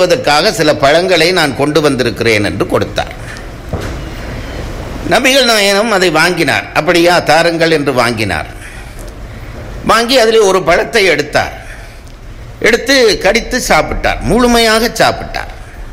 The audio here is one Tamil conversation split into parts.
கொடுப்பதற்காக சில பழங்களை நான் கொண்டு வந்திருக்கிறேன் என்று கொடுத்தார். நபிகள் நாயகம் அதை வாங்கினார். அப்படியா, தாருங்கள் என்று வாங்கினார். வாங்கி அதில் ஒரு பழத்தை எடுத்தார். எடுத்து கடித்து சாப்பிட்டார், முழுமையாக சாப்பிட்டார்.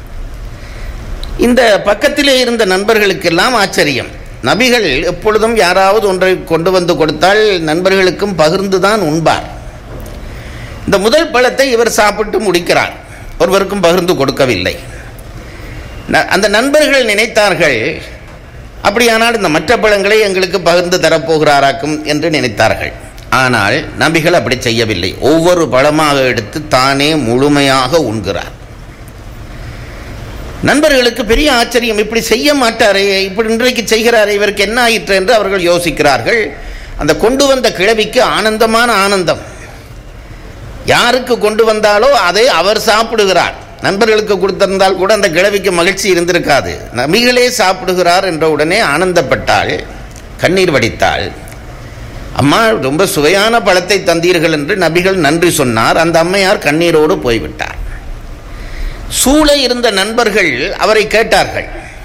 இந்த பக்கத்திலே இருந்த நண்பர்களுக்கெல்லாம் ஆச்சரியம். நபிகள் எப்பொழுதும் யாராவது ஒன்றை கொண்டு வந்து கொடுத்தால் நண்பர்களுக்கும் பகிர்ந்துதான் உண்பார். இந்த முதல் பழத்தை இவர் சாப்பிட்டு முடிக்கிறார், ஒருவருக்கும் பகிர்ந்து கொடுக்கவில்லை. அந்த நண்பர்கள் நினைத்தார்கள், அப்படியானால் இந்த மற்ற பழங்களை எங்களுக்கு பகிர்ந்து தரப்போகிறாராக்கும் என்று நினைத்தார்கள். ஆனால் நபிகள் அப்படி செய்யவில்லை. ஒவ்வொரு பழமாக எடுத்து தானே முழுமையாக உண்கிறார். நண்பர்களுக்கு பெரிய ஆச்சரியம், இப்படி செய்ய மாட்டாரே, இப்படி இன்றைக்கு செய்கிறாரே, இவருக்கு என்ன ஆயிற்று என்று அவர்கள் யோசிக்கிறார்கள். அந்த கொண்டு வந்த கிழவிக்கு ஆனந்தமான ஆனந்தம். யாருக்கு கொண்டு வந்தாலோ அதை அவர் சாப்பிடுகிறார். நண்பர்களுக்கு கொடுத்திருந்தால் கூட அந்த கிழவிக்கு மகிழ்ச்சி இருந்திருக்காது. நபிகளே சாப்பிடுகிறார் என்ற உடனே ஆனந்தப்பட்டாள், கண்ணீர் வடித்தாள். அம்மா, ரொம்ப சுவையான பழத்தை தந்தீர்கள் என்று நபிகள் நன்றி சொன்னார். அந்த அம்மையார் கண்ணீரோடு போய்விட்டார். சூழ இருந்த நண்பர்கள் அவரை கேட்டார்கள்,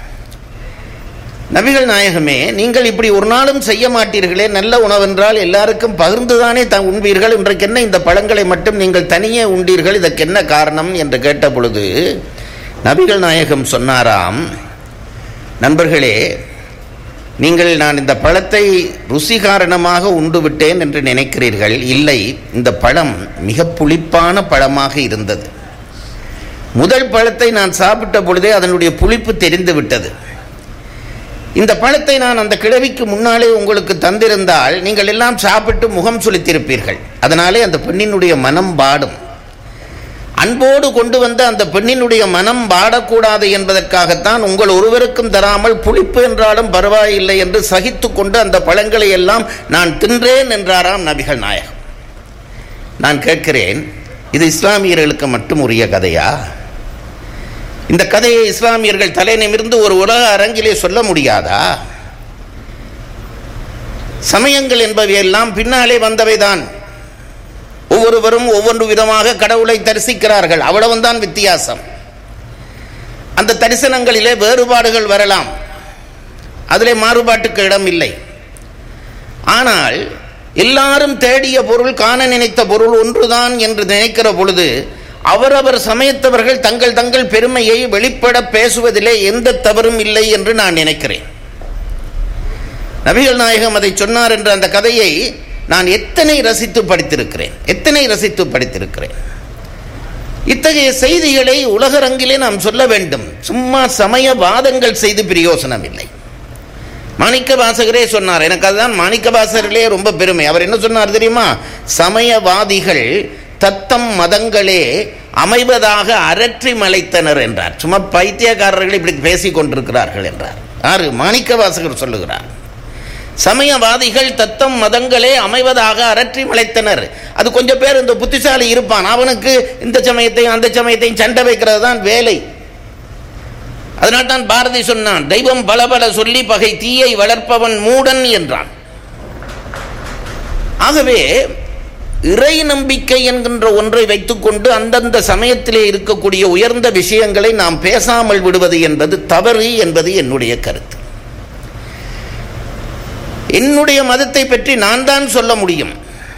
நபிகள் நாயகமே, நீங்கள் இப்படி ஒரு நாளும் செய்ய மாட்டீர்களே, நல்ல உணவென்றால் எல்லாருக்கும் பகிர்ந்துதானே உண்பீர்கள், இன்றைக்கு என்ன இந்த பழங்களை மட்டும் நீங்கள் தனியே உண்டீர்கள், இதற்கு என்ன காரணம் என்று கேட்ட பொழுது நபிகள் நாயகம் சொன்னாராம், நண்பர்களே, நீங்கள் நான் இந்த பழத்தை ருசி காரணமாக உண்டு விட்டேன் என்று நினைக்கிறீர்கள். இல்லை, இந்த பழம் மிக புளிப்பான பழமாக இருந்தது. முதல் பழத்தை நான் சாப்பிட்ட பொழுதே அதனுடைய புளிப்பு தெரிந்து விட்டது. இந்த பழத்தை நான் அந்த கிழவிக்கு முன்னாலே உங்களுக்கு தந்திருந்தால் நீங்கள் எல்லாம் சாப்பிட்டு முகம் சுளித்திருப்பீர்கள். அதனாலே அந்த பெண்ணினுடைய மனம் பாடும். அன்போடு கொண்டு வந்த அந்த பெண்ணினுடைய மனம் பாடக்கூடாது என்பதற்காகத்தான் உங்கள் ஒருவருக்கும் தராமல் புளிப்பு என்றாலும் பரவாயில்லை என்று சகித்து கொண்டு அந்த பழங்களை எல்லாம் நான் தின்றேன் என்றாராம் நபிகள் நாயகம். நான் கேட்கிறேன், இது இஸ்லாமியர்களுக்கு மட்டும் உரிய கதையா? இந்த கதையை இஸ்லாமியர்கள் தலை நிமிர்ந்து ஒரு உலக அரங்கிலே சொல்ல முடியாதா? சமயங்கள் என்பவையெல்லாம் பின்னாலே வந்தவைதான். ஒவ்வொருவரும் ஒவ்வொரு விதமாக கடவுளை தரிசிக்கிறார்கள், அவ்வளவுதான் வித்தியாசம். அந்த தரிசனங்களிலே வேறுபாடுகள் வரலாம், அதிலே மாறுபாட்டுக்கு இடம் இல்லை. ஆனால் எல்லாரும் தேடிய பொருள், காண நினைத்த பொருள் ஒன்றுதான் என்று நினைக்கிற பொழுது அவரவர் சமயத்தவர்கள் தங்கள் தங்கள் பெருமையை வெளிப்பட பேசுவதிலே எந்த தவறும் இல்லை என்று நான் நினைக்கிறேன். நபிகள் நாயகம் அதை சொன்னார் என்ற அந்த கதையை நான் எத்தனை ரசித்து படித்திருக்கிறேன். இத்தகைய செய்திகளை உலகரங்கிலே நாம் சொல்ல வேண்டும். சும்மா சமய வாதங்கள் செய்து பிரயோசனம் இல்லை. மாணிக்க வாசகரே சொன்னார், எனக்கு அதுதான் மாணிக்க வாசகர்களே ரொம்ப பெருமை. அவர் என்ன சொன்னார் தெரியுமா? சமயவாதிகள் தத்தம் மதங்களே அமைவதாக அரற்றி மலைத்தனர் என்றார். சும்மா பைத்தியக்காரர்கள் இப்படி பேசிக் கொண்டிருக்கிறார்கள் என்றார். யாரு? மாணிக்க வாசகர் சொல்லுகிறார். சமயவாதிகள் தத்தம் மதங்களே அமைவதாக அரற்றி மலைத்தனர். அது கொஞ்சம் பேர் இந்த புத்திசாலி இருப்பான், அவனுக்கு இந்த சமயத்தையும் அந்த சமயத்தையும் சண்டை வைக்கிறது தான் வேலை. அதனால் தான் பாரதி சொன்னான், தெய்வம் பல பல சொல்லி பகை தீயை வளர்ப்பவன் மூடன் என்றான். ஆகவே இறை நம்பிக்கை என்கின்ற ஒன்றை வைத்துக்கொண்டு அந்தந்த சமயத்திலே இருக்கக்கூடிய உயர்ந்த விஷயங்களை நாம் பேசாமல் விடுவது என்பது தவறு என்பது என்னுடைய கருத்து. என்னுடைய மதத்தை பற்றி நான் தான் சொல்ல முடியும்.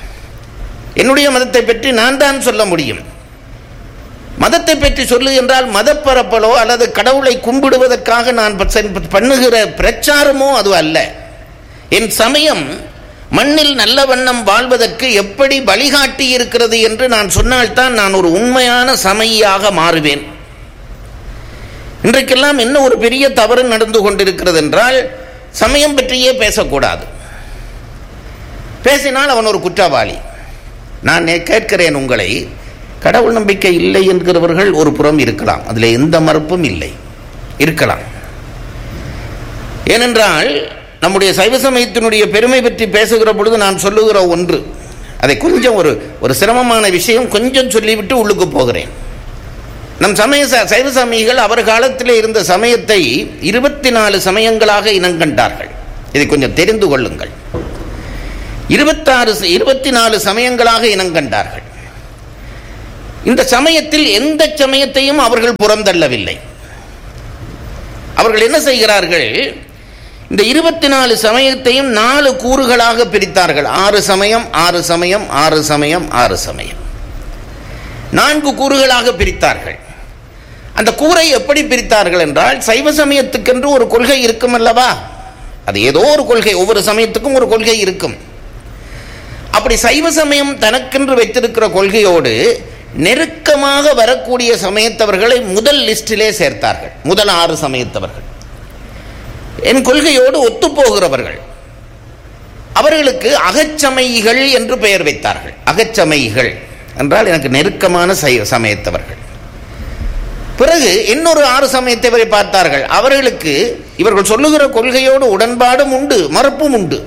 மதத்தை பற்றி சொல்லு என்றால் மதப்பரப்பலோ அல்லது கடவுளை கும்பிடுவதற்காக நான் பண்ணுகிற பிரச்சாரமோ அது அல்ல. என் சமயம் மண்ணில் நல்ல வண்ணம் வாழ்வதற்கு எப்படி வழிகாட்டி இருக்கிறது என்று நான் சொன்னால்தான் நான் ஒரு உண்மையான சமயியாக மாறுவேன். இன்றைக்கெல்லாம் என்ன ஒரு பெரிய தவறு நடந்து கொண்டிருக்கிறது என்றால், சமயம் பற்றியே பேசக்கூடாது. பேசினால் அவன் ஒரு குற்றவாளி. நான் கேட்கிறேன் உங்களை, கடவுள் நம்பிக்கை இல்லை என்கிறவர்கள் ஒரு புறம் இருக்கலாம், அதில் எந்த மறுப்பும் இல்லை, இருக்கலாம். ஏனென்றால் நம்முடைய சைவ சமயத்தினுடைய பெருமை பற்றி பேசுகிற பொழுது நான் சொல்லுகிற ஒன்று, அதை கொஞ்சம் ஒரு சிரமமான விஷயம் கொஞ்சம் சொல்லிவிட்டு உள்ளுக்கு போகிறேன். நம் சைவ சமயிகள் அவர் காலத்திலே இருந்த சமயத்தை 24 சமயங்களாக இனங்கண்டார்கள். இதை கொஞ்சம் தெரிந்து கொள்ளுங்கள். 24 சமயங்களாக இனங்கண்டார்கள். இந்த சமயத்தில் எந்த சமயத்தையும் அவர்கள் புறந்தள்ளவில்லை. அவர்கள் என்ன செய்கிறார்கள், இந்த 24 சமயத்தையும் 4 கூறுகளாக பிரித்தார்கள். 6 சமயம் 6 சமயம் 6 சமயம் 6 சமயம் 4 கூறுகளாக பிரித்தார்கள். அந்த கூரை எப்படி பிரித்தார்கள் என்றால், சைவ சமயத்துக்கென்று ஒரு கொள்கை இருக்கும் அல்லவா, அது ஏதோ ஒரு கொள்கை, ஒவ்வொரு சமயத்துக்கும் ஒரு கொள்கை இருக்கும். அப்படி சைவ சமயம் தனக்கென்று வைத்திருக்கிற கொள்கையோடு நெருக்கமாக வரக்கூடிய சமயத்தவர்களை முதல் லிஸ்டிலே சேர்த்தார்கள். முதல் 6 சமயத்தவர்கள் என் கொள்கையோடு ஒத்துப்போகிறவர்கள், அவர்களுக்கு அகச்சமயிகள் என்று பெயர் வைத்தார்கள். அகச்சமயிகள் என்றால் எனக்கு நெருக்கமான சமயத்தவர்கள். பிறகு இன்னொரு 6 சமயத்தவரை பார்த்தார்கள். அவர்களுக்கு இவர்கள் சொல்லுகிற கொள்கையோடு உடன்பாடும் உண்டு, மறுப்பும் உண்டு.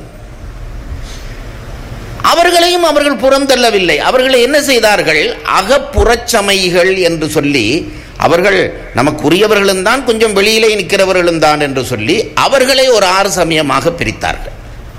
அவர்களையும் அவர்கள் புறந்தள்ளவில்லை. அவர்களை என்ன செய்தார்கள், அகப்புறச்சமயிகள் என்று சொல்லி, அவர்கள் நமக்குரியவர்களும் தான், கொஞ்சம் வெளியிலே நிற்கிறவர்களும் தான் என்று சொல்லி அவர்களை ஒரு 6 சமயமாக பிரித்தார்கள்.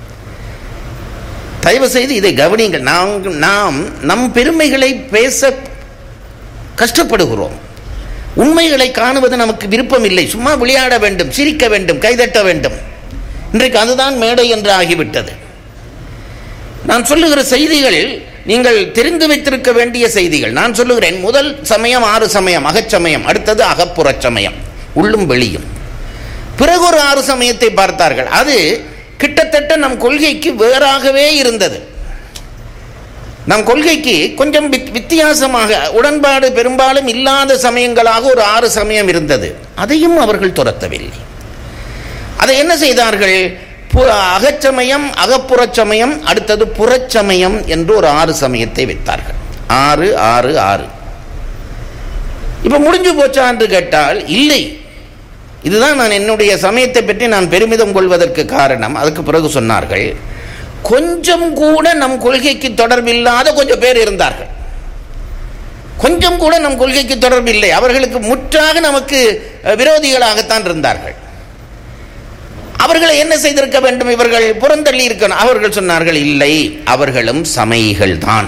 தயவு செய்து இதை கவனியுங்கள். நாம் நம் பெருமைகளை பேச கஷ்டப்படுகிறோம். உண்மைகளை காணுவது நமக்கு விருப்பம் இல்லை. சும்மா விளையாட வேண்டும், சிரிக்க வேண்டும், கைதட்ட வேண்டும். இன்றைக்கு அதுதான் மேடை என்று ஆகிவிட்டது. நான் சொல்லுகிற செய்திகள் நீங்கள் தெரிந்து வைத்திருக்க வேண்டிய செய்திகள். நான் சொல்லுகிறேன், முதல் சமயம் 6 சமயம் அகச்சமயம், அடுத்தது அகப்புறச்சமயம், உள்ளும் வெளியும். பிறகு ஒரு 6 சமயத்தை பார்த்தார்கள். அது கிட்டத்தட்ட நம் கொள்கைக்கு வேறாகவே இருந்தது. நம் கொள்கைக்கு கொஞ்சம் வித்தியாசமாக, உடன்பாடு பெரும்பாலும் இல்லாத சமயங்களாக ஒரு 6 சமயம் இருந்தது. அதையும் அவர்கள் துரத்தவில்லை. அதை என்ன செய்தார்கள், அகச்சமயம், அகப்புறச்சமயம், அடுத்தது புறச்சமயம் என்று ஒரு 6 சமயத்தை வைத்தார்கள். 6 6 6. இப்ப முடிஞ்சு போச்சா என்று கேட்டால் இல்லை. இதுதான் நான் என்னுடைய சமயத்தை பற்றி நான் பெருமிதம் கொள்வதற்கு காரணம். அதுக்கு பிறகு சொன்னார்கள், கொஞ்சம் கூட நம் கொள்கைக்கு தொடர்பில்லாத கொஞ்சம் பேர் இருந்தார்கள். கொஞ்சம் கூட நம் கொள்கைக்கு தொடர்பில்லை, அவர்களுக்கு முற்றாக நமக்கு விரோதிகளாகத்தான் இருந்தார்கள். அவர்களை என்ன செய்திருக்க வேண்டும், இவர்கள் புறந்தள்ளி இருக்கணும். அவர்கள் சொன்னார்கள், இல்லை, அவர்களும் சமயிகள் தான்.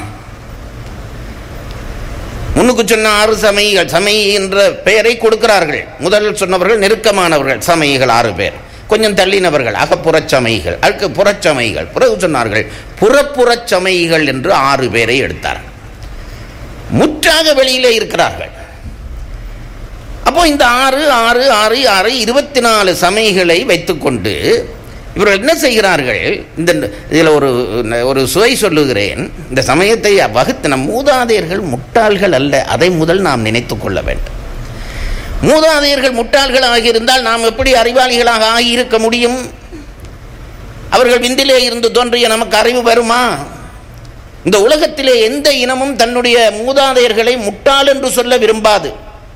முன்னுக்கு சொன்ன 6 சமயிகள், சமயி என்ற பெயரை கொடுக்கிறார்கள். முதலில் சொன்னவர்கள் நெருக்கமானவர்கள், சமயிகள் 6 பேர். கொஞ்சம் தள்ளினவர்கள் அகப்புறச்சமயிகள், அதுக்கு புறச்சமயிகள். பிறகு சொன்னார்கள் புறப்புறச்சமயிகள் என்று 6 பேரை எடுத்தார்கள். முற்றாக வெளியிலே இருக்கிறார்கள். அப்போ இந்த 6 6 6 6 24 சமயிகளை வைத்துக்கொண்டு இவர்கள் என்ன செய்கிறார்கள், இதில் ஒரு சுவை சொல்லுகிறேன். இந்த சமயத்தை வகுத்து நம் மூதாதையர்கள் முட்டாள்கள் அல்ல, அதை முதல் நாம் நினைத்து கொள்ள வேண்டும். மூதாதையர்கள் முட்டாள்கள் ஆகியிருந்தால் நாம் எப்படி அறிவாளிகளாக ஆகியிருக்க முடியும்? அவர்கள் விந்திலே இருந்து தோன்றிய நமக்கு அறிவு வருமா? இந்த உலகத்திலே எந்த இனமும் தன்னுடைய மூதாதையர்களை முட்டாள் என்று சொல்ல விரும்பாது.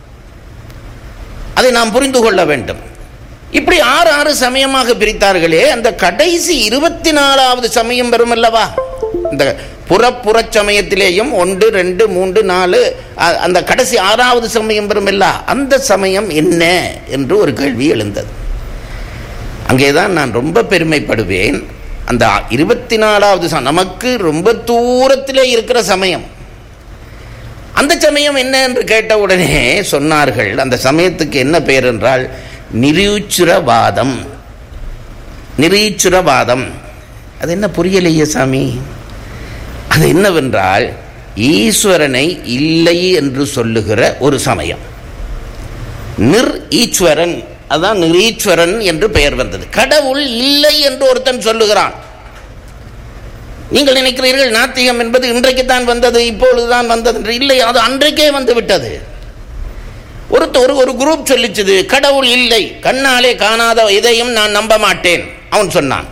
அதை நாம் புரிந்து கொள்ள வேண்டும். இப்படி 6 6 சமயமாக பிரித்தார்களே, அந்த கடைசி 24வது சமயம் வரும் அல்லவா, இந்த புறப்புறச் சமயத்திலேயும் 1 2 3 4 அந்த கடைசி 6வது சமயம் வரும் இல்ல, அந்த சமயம் என்ன என்று ஒரு கேள்வி எழுந்தது. அங்கேதான் நான் ரொம்ப பெருமைப்படுவேன். அந்த 24வது நமக்கு ரொம்ப தூரத்திலே இருக்கிற சமயம், அந்த சமயம் என்ன என்று கேட்டவுடனே சொன்னார்கள், அந்த சமயத்துக்கு என்ன பெயர் என்றால் நிரீச்சுரவாதம். நிரீச்சுரவாதம் அது என்ன புரியலையே சாமி? அது என்னவென்றால் ஈஸ்வரனை இல்லை என்று சொல்லுகிற ஒரு சமயம். ஈஸ்வரன், அதான் நிரீஸ்வரன் என்று பெயர் வந்தது. கடவுள் இல்லை என்று ஒருத்தன் சொல்லுகிறான். நீங்கள் நினைக்கிறீர்கள் நாத்திகம் என்பது இன்றைக்குத்தான் வந்தது, இப்பொழுதுதான் வந்தது என்று. இல்லை, அது அன்றைக்கே வந்து விட்டது. ஒரு குரூப் சொல்லிச்சது, கடவுள் இல்லை, கண்ணாலே காணாத எதையும் நான் நம்ப மாட்டேன் அவன் சொன்னான்.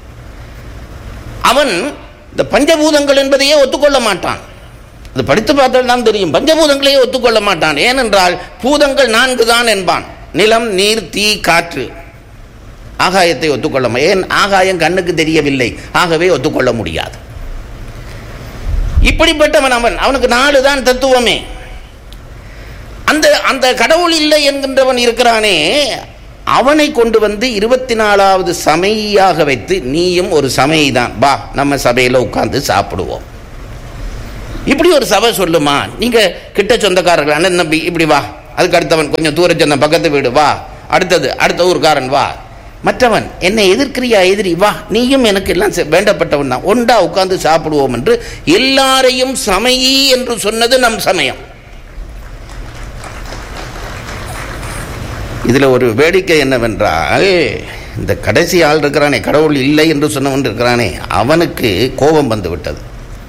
அவன் இந்த பஞ்சபூதங்கள் என்பதையே ஒத்துக்கொள்ள மாட்டான். அது படித்து பார்த்தால் தான் தெரியும். பஞ்சபூதங்களையே ஒத்துக்கொள்ள மாட்டான். ஏனென்றால் பூதங்கள் 4 தான் என்பான். நிலம், நீர், தீ, காற்று. ஆகாயத்தை ஒத்துக்கொள்ள, ஏன் ஆகாயம் கண்ணுக்கு தெரியவில்லை, ஆகவே ஒத்துக்கொள்ள முடியாது. இப்படிப்பட்டவன் அவனுக்கு 4 தான் தத்துவமே. அந்த கடவுள் இல்லை என்கின்றவன் இருக்கிறானே, அவனை கொண்டு வந்து 24வது சமயியாக வைத்து, நீயும் ஒரு சமயி தான், வா நம்ம சபையில் உட்கார்ந்து சாப்பிடுவோம். இப்படி ஒரு சபை சொல்லுமா? நீங்க கிட்ட சொந்தக்காரர்கள், அண்ணன் தம்பி இப்படி வா, அதுக்கு அடுத்தவன் கொஞ்சம் தூர சொந்த பக்கத்து வீடு வா, அடுத்தது அடுத்த ஊர்காரன் வா, மற்றவன் என்னை எதிர்க்கிறியா எதிரி வா, நீயும் எனக்கு எல்லாம் வேண்டப்பட்டவன் தான், ஒன்றா உட்கார்ந்து சாப்பிடுவோம் என்று எல்லாரையும் சமயி என்று சொன்னது நம் சமயம். இதுல ஒரு வேடிக்கை என்னவென்றால், இந்த கடைசி ஆள் இருக்கிறானே, கடவுள் இல்லை என்று சொன்னவன் இருக்கிறானே, அவனுக்கு கோபம் வந்து விட்டது.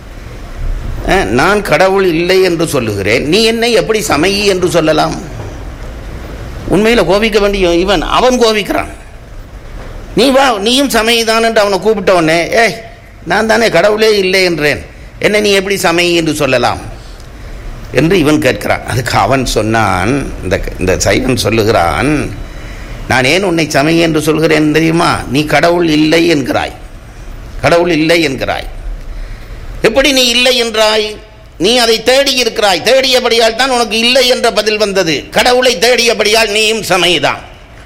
நான் கடவுள் இல்லை என்று சொல்லுகிறேன், நீ என்னை எப்படி சமயி என்று சொல்லலாம்? உண்மையில கோபிக்க வேண்டிய இவன், அவன் கோபிக்கிறான். நீ வா, நீயும் சமயிதான் என்று அவனை கூப்பிட்டவனே, நான் தானே கடவுளே இல்லை என்றேன், என்ன நீ எப்படி சமயி என்று சொல்லலாம் என்று இவன் கேட்கிறான். அதுக்கு அவன் சொன்னான், இந்த சைவன் சொல்லுகிறான், நான் ஏன் உன்னை சமயி என்று சொல்கிறேன் தெரியுமா? நீ கடவுள் இல்லை என்கிறாய், கடவுள் இல்லை என்கிறாய். எப்படி நீ இல்லை என்றாய்? நீ அதை தேடி இருக்கிறாய், தேடியபடியால் தான் உனக்கு இல்லை என்ற பதில் வந்தது. கடவுளை தேடியபடியால் நீயும் சமயிதான்.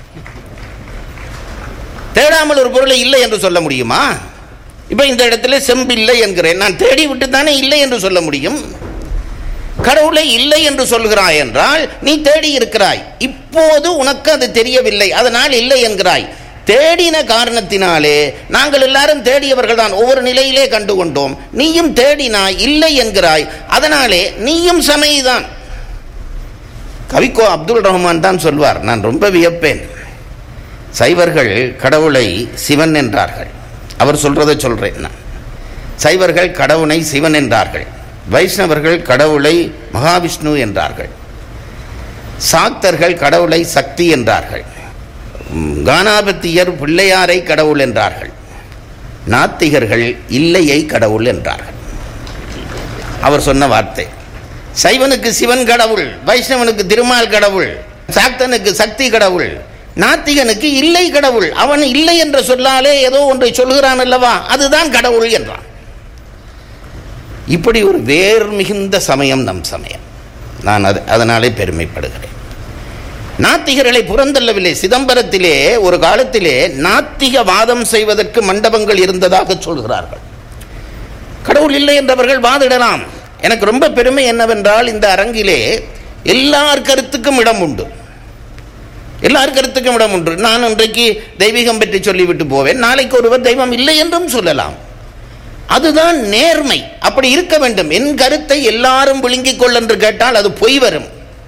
தேடாமல் ஒரு பொருளை இல்லை என்று சொல்ல முடியுமா? இப்ப இந்த இடத்துல செம்பில்லை என்கிறேன், நான் தேடி விட்டு தானே இல்லை என்று சொல்ல முடியும். கடவுளை இல்லை என்று சொல்கிறாய் என்றால் நீ தேடி இருக்கிறாய், இப்போது உனக்கு அது தெரியவில்லை, அதனால் இல்லை என்கிறாய். தேடின காரணத்தினாலே நாங்கள் எல்லாரும் தேடியவர்கள் தான், ஒவ்வொரு நிலையிலே கண்டுகொண்டோம். நீயும் தேடினாய், இல்லை என்கிறாய், அதனாலே நீயும் சமயிதான். கவிக்கோ அப்துல் ரஹ்மான் தான் சொல்வார், நான் ரொம்ப வியப்பேன். சைவர்கள் கடவுளை சிவன் என்றார்கள், அவர் சொல்றதை சொல்றேன் நான். சைவர்கள் கடவுளை சிவன் என்றார்கள், வைஷ்ணவர்கள் கடவுளை மகாவிஷ்ணு என்றார்கள், சாக்தர்கள் கடவுளை சக்தி என்றார்கள், கானாபத்தியர் பிள்ளையாரை கடவுள் என்றார்கள், நாத்திகர்கள் இல்லையை கடவுள் என்றார்கள். அவர் சொன்ன வார்த்தை. சைவனுக்கு சிவன் கடவுள், வைஷ்ணவனுக்கு திருமால் கடவுள், சாக்தனுக்கு சக்தி கடவுள், நாத்திகனுக்கு இல்லை கடவுள். அவன் இல்லை என்ற சொல்லாலே ஏதோ ஒன்றை சொல்கிறான் அல்லவா, அதுதான் கடவுள் என்றான். இப்படி ஒரு வேர் மிகுந்த சமயம் நம் சமயம். நான் அதனாலே பெருமைப்படுகிறேன். நாத்திகர்களை புறந்தள்ளவில்லை. சிதம்பரத்திலே ஒரு காலத்திலே நாத்திக வாதம் செய்வதற்கு மண்டபங்கள் இருந்ததாக சொல்கிறார்கள். கடவுள் இல்லை என்றவர்கள் வாதிடலாம். எனக்கு ரொம்ப பெருமை என்னவென்றால், இந்த அரங்கிலே எல்லார் கருத்துக்கும் இடம் உண்டு, எல்லார் கருத்துக்கும் இடம் உண்டு. நான் இன்றைக்கு தெய்வீகம் பற்றி சொல்லிவிட்டு போவேன், நாளைக்கு ஒருவர் தெய்வம் இல்லை என்றும் சொல்லலாம். அதுதான் நேர்மை. அப்படி இருக்க வேண்டும். என் கருத்தை எல்லாரும் விழுங்கிக் கொள் என்று கேட்டால் அது பொய் வரும்.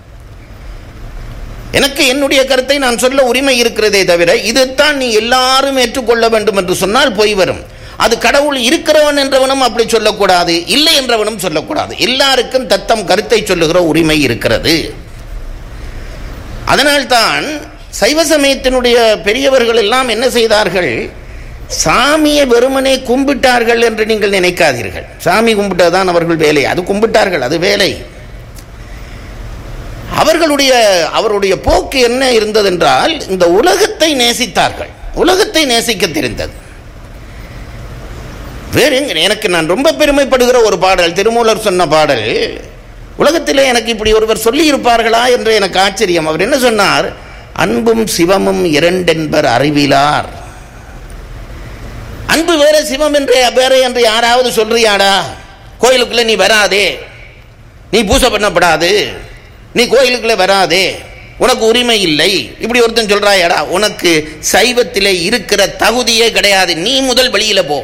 எனக்கு என்னுடைய கருத்தை நான் சொல்ல உரிமை இருக்கிறதே தவிர, இதுதான் நீ எல்லாரும் ஏற்றுக்கொள்ள வேண்டும் என்று சொன்னால் பொய் வரும். அது கடவுள் இருக்கிறவன் என்றவனும் அப்படி சொல்லக்கூடாது, இல்லை என்றவனும் சொல்லக்கூடாது. எல்லாருக்கும் தத்தம் கருத்தை சொல்லுகிற உரிமை இருக்கிறது. அதனால்தான் சைவ சமயத்தினுடைய பெரியவர்கள் எல்லாம் என்ன செய்தார்கள்? சாமியை வெறுமனே கும்பிட்டார்கள் என்று நீங்கள் நினைக்காதீர்கள். சாமி கும்பிட்டதான் அவர்கள் வேலை, அது கும்பிட்டார்கள், அது வேலை. அவருடைய போக்கு என்ன இருந்தது என்றால், இந்த உலகத்தை நேசித்தார்கள், உலகத்தை நேசிக்க தெரிந்தது. வேறு எனக்கு நான் ரொம்ப பெருமைப்படுகிற ஒரு பாடல், திருமூலர் சொன்ன பாடல். உலகத்திலே எனக்கு இப்படி ஒருவர் சொல்லி இருப்பார்களா என்று எனக்கு ஆச்சரியம். அவர் என்ன சொன்னார்? அன்பும் சிவமும் இரண்டென்பர் அறிவிலார். அன்பு வேற, சிவம் என்று வேற என்று யாராவது சொல்றியாடா? கோயிலுக்குள்ள நீ வராதே, நீ பூசை பண்ணப்படாது, நீ கோயிலுக்குள்ள வராதே, உனக்கு உரிமை இல்லை, இப்படி ஒருத்தன் சொல்றாயடா? உனக்கு சைவத்திலே இருக்கிற தகுதியே கிடையாது. நீ முதல் வெளியில போ,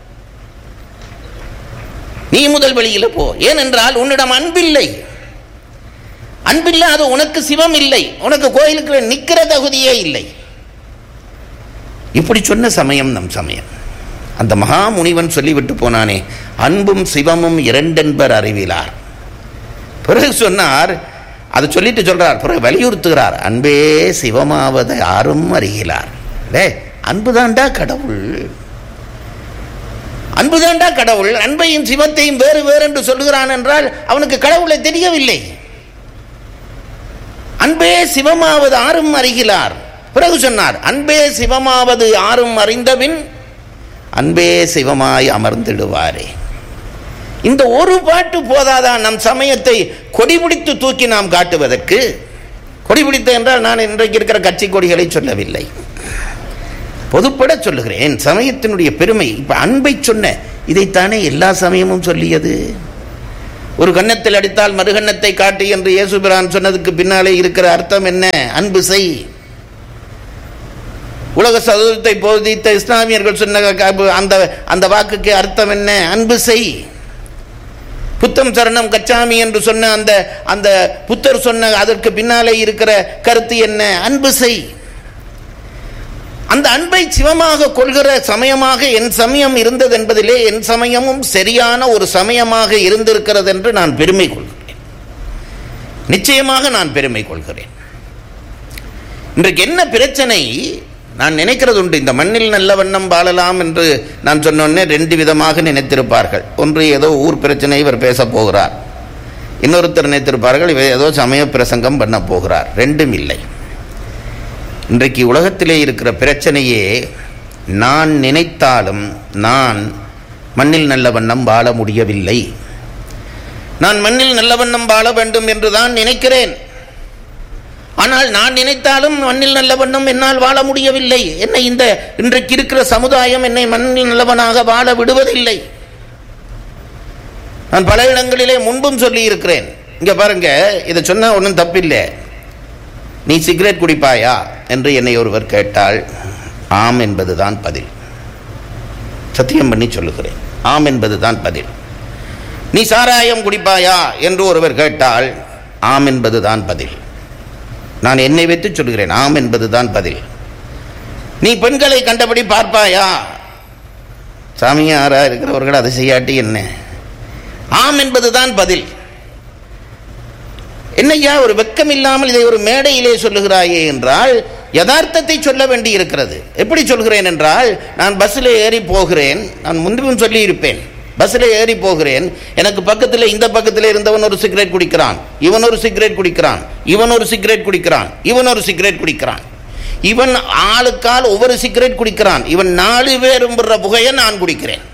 நீ முதல் வெளியில போ. ஏனென்றால் உன்னிடம் அன்பில்லை. அன்பில்லாத உனக்கு சிவம் இல்லை, உனக்கு கோயிலுக்குள்ள நிற்கிற தகுதியே இல்லை. இப்படி சொன்ன சமயம் நம் சமயம். அந்த மகா முனிவன் சொல்லிவிட்டு போனானே, அன்பும் சிவமும் இரண்டென்பர் அறிவிலார். பிறகு சொன்னார், அதை சொல்லிட்டு சொல்றார், பிறகு வலியுறுத்துகிறார், அன்பே சிவமாவது யாரும் அறிகிறார். அன்புதாண்டா கடவுள், அன்புதாண்டா கடவுள். அன்பையும் சிவத்தையும் வேறு வேறு என்று சொல்லுகிறான் என்றால் அவனுக்கு கடவுளை தெரியவில்லை. அன்பே சிவமாவது யாரும் அறிகிறார். பிறகு சொன்னார், அன்பே சிவமாவது யாரும் அறிந்தபின் அன்பே சிவமாய் அமர்ந்திடுவாரே. இந்த ஒரு பாட்டு போதாதான் நம் சமயத்தை கொடிபிடித்து தூக்கி நாம் காட்டுவதற்கு? கொடிபிடித்த என்றால் நான் இன்றைக்கு இருக்கிற கட்சி கொடிகளை சொல்லவில்லை, பொதுப்பட சொல்லுகிறேன். சமயத்தினுடைய பெருமை. இப்ப அன்பை சொன்ன, இதைத்தானே எல்லா சமயமும் சொல்லியது. ஒரு கன்னத்தில் அடித்தால் மறுகன்னத்தை காட்டு என்று இயேசு பிரான் சொன்னதுக்கு பின்னாலே இருக்கிற அர்த்தம் என்ன? அன்பு செய். உலக சதுரத்தை போதித்த இஸ்லாமியர்கள் சொன்ன அந்த வாக்குக்கு அர்த்தம் என்ன? அன்பு செய். புத்தம் சரணம் கச்சாமி என்று சொன்ன அந்த புத்தர் சொன்ன அதற்கு பின்னாலே இருக்கிற கருத்து என்ன? அன்பு செய். அந்த அன்பை சிவமாக கொள்கிற சமயமாக என் சமயம் இருந்தது என்பதிலே என் சமயமும் சரியான ஒரு சமயமாக இருந்திருக்கிறது என்று நான் பெருமை கொள்கிறேன். நிச்சயமாக நான் பெருமை கொள்கிறேன். இன்றைக்கு என்ன பிரச்சனை? நான் நினைக்கிறது உண்டு, இந்த மண்ணில் நல்ல வண்ணம் வாழலாம் என்று நான் சொன்னோன்னே ரெண்டு விதமாக நினைத்திருப்பார்கள். ஒன்று, ஏதோ ஊர் பிரச்சனை இவர் பேச போகிறார். இன்னொருத்தர் நினைத்திருப்பார்கள், இவர் ஏதோ சமய பிரசங்கம் பண்ண போகிறார். ரெண்டும் இல்லை. இன்றைக்கு உலகத்திலே இருக்கிற பிரச்சனையே, நான் நினைத்தாலும் நான் மண்ணில் நல்ல வண்ணம் வாழ முடியவில்லை. நான் மண்ணில் நல்ல வண்ணம் வாழ வேண்டும் என்று தான் நினைக்கிறேன். ஆனால் நான் நினைத்தாலும் மண்ணில் நல்ல வண்ணம் என்னால் வாழ முடியவில்லை. என்னை இன்றைக்கு இருக்கிற சமுதாயம் என்னை மண்ணில் நல்லவனாக வாழ விடுவதில்லை. நான் பல இடங்களிலே முன்பும் சொல்லி இருக்கிறேன். இங்க பாருங்க, இதை சொன்னா ஒன்றும் தப்பில்லை. நீ சிகரெட் குடிப்பாயா என்று என்னை ஒருவர் கேட்டால் ஆம் என்பதுதான் பதில். சத்தியம் பண்ணி சொல்லுகிறேன், ஆம் என்பதுதான் பதில். நீ சாராயம் குடிப்பாயா என்று ஒருவர் கேட்டால் ஆம் என்பதுதான் பதில். நான் என்னை வைத்து சொல்கிறேன், ஆம் என்பதுதான் பதில். நீ பெண்களை கண்டபடி பார்ப்பாயா? சாமியாரா இருக்கிறவர்கள் அதை செய்யாட்டி என்ன? ஆம் என்பதுதான் பதில். என்னையா ஒரு வெக்கம் இல்லாமல் இதை ஒரு மேடையிலே சொல்லுகிறாயே என்றால் யதார்த்தத்தை சொல்ல வேண்டி இருக்கிறது. எப்படி சொல்கிறேன் என்றால், நான் பஸ்ஸில் ஏறி போகிறேன். நான் முன்பும் சொல்லி இருப்பேன், பஸ்ஸில் ஏறி போகிறேன். எனக்கு பக்கத்தில் இந்த பக்கத்தில் இருந்தவன் ஒரு சிகரெட் குடிக்கிறான், இவன் ஒரு சிகரெட் குடிக்கிறான், இவன் ஒரு சிகரெட் குடிக்கிறான், இவன் ஒரு சிகரெட் குடிக்கிறான். இவன் ஆளுக்கால் ஒவ்வொரு சிகரெட் குடிக்கிறான். இவன் 4 பேரும் புகையை நான் குடிக்கிறேன்.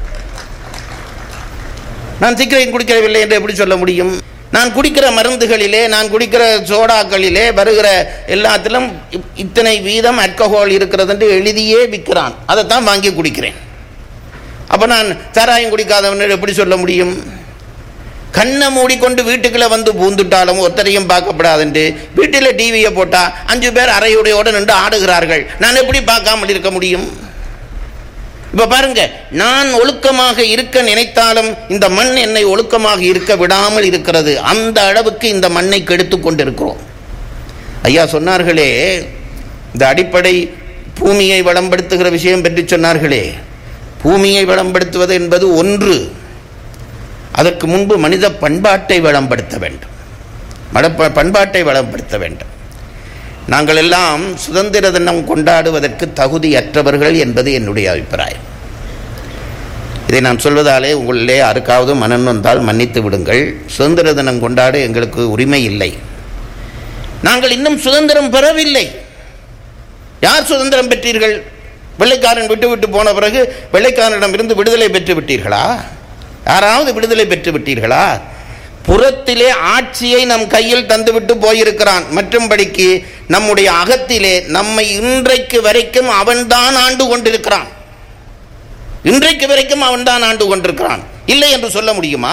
நான் சிகரெட் குடிக்கவில்லை என்று எப்படி சொல்ல முடியும்? நான் குடிக்கிற மருந்துகளிலே, நான் குடிக்கிற சோடாக்களிலே வருகிற எல்லாத்திலும் இத்தனை வீதம் ஆல்கஹால் இருக்கிறது என்று எழுதியே விற்கிறான். அதைத்தான் வாங்கி குடிக்கிறேன். அப்போ நான் சாராயம் குடிக்காதவன் எப்படி சொல்ல முடியும்? கண்ணை மூடிக்கொண்டு வீட்டுக்குள்ளே வந்து பூந்துட்டாலும் ஒருத்தரையும் பார்க்கப்படாதுண்டு வீட்டில் டிவியை போட்டால் 5 பேர் அறையுடையோடு நின்று ஆடுகிறார்கள். நான் எப்படி பார்க்காமல் இருக்க முடியும்? இப்ப பாருங்க, நான் ஒழுக்கமாக இருக்க நினைத்தாலும் இந்த மண் என்னை ஒழுக்கமாக இருக்க விடாமல் இருக்கிறது. அந்த அளவுக்கு இந்த மண்ணை கெடுத்து கொண்டிருக்கிறோம். ஐயா சொன்னார்களே, இந்த அடிப்படை பூமியை வளம்படுத்துகிற விஷயம் பற்றி சொன்னார்களே, பூமியை வளம்படுத்துவது என்பது ஒன்று. அதற்கு முன்பு மனித பண்பாட்டை வளம்படுத்த வேண்டும், பண்பாட்டை வளம்படுத்த வேண்டும். நாங்கள் எல்லாம் சுதந்திர தினம் கொண்டாடுவதற்கு தகுதியற்றவர்கள் என்பது என்னுடைய அபிப்பிராயம். இதை நான் சொல்வதாலே உங்களிலே யாருக்காவது மனம் வந்தால் மன்னித்து விடுங்கள். சுதந்திர தினம் கொண்டாட எங்களுக்கு உரிமை இல்லை. நாங்கள் இன்னும் சுதந்திரம் பெறவில்லை. யார் சுதந்திரம் பெற்றீர்கள்? வெள்ளைக்காரன் விட்டு போன பிறகு வெள்ளைக்காரனிடமிருந்து விடுதலை பெற்று விட்டீர்களா? யாராவது விடுதலை பெற்று விட்டீர்களா? புறத்திலே ஆட்சியை நம் கையில் தந்துவிட்டு போயிருக்கிறான். மற்றும்படிக்கு நம்முடைய அகத்திலே நம்மை இன்றைக்கு வரைக்கும் அவன்தான் ஆண்டு கொண்டிருக்கிறான். இன்றைக்கு வரைக்கும் அவன்தான் ஆண்டு கொண்டிருக்கிறான். இல்லை என்று சொல்ல முடியுமா?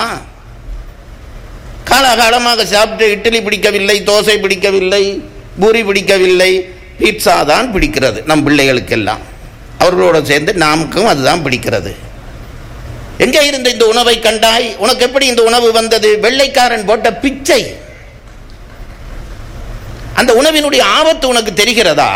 காலகாலமாக சாப்பிட்டு இட்லி பிடிக்கவில்லை, தோசை பிடிக்கவில்லை, பூரி பிடிக்கவில்லை, பீட்சா தான் பிடிக்கிறது நம் பிள்ளைகளுக்கெல்லாம். அவர்களோடு சேர்ந்து நமக்கும் அதுதான் பிடிக்கிறது. எங்கே இருந்த இந்த உணவை கண்டாய்? உனக்கு எப்படி இந்த உணவு வந்தது? வெள்ளைக்காரன் போட்ட பிச்சை. அந்த உணவினுடைய ஆபத்து உனக்கு தெரிகிறதா?